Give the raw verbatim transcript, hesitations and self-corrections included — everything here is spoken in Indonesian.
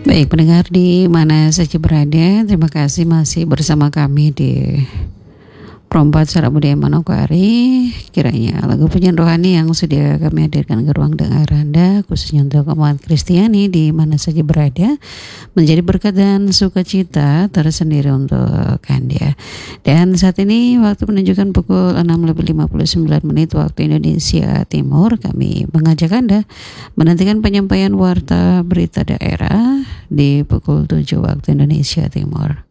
Baik, pendengar di mana saja berada, terima kasih masih bersama kami di Perompat Suara Budaya Manokwari. Kiranya lagu pujian rohani yang sudah kami hadirkan ke ruang dengar Anda, khususnya untuk umat Kristiani di mana saja berada, menjadi berkat dan sukacita tersendiri untuk Anda. Dan saat ini waktu menunjukkan pukul enam lebih lima puluh sembilan menit waktu Indonesia Timur. Kami mengajak Anda menantikan penyampaian warta berita daerah di pukul tujuh waktu Indonesia Timur.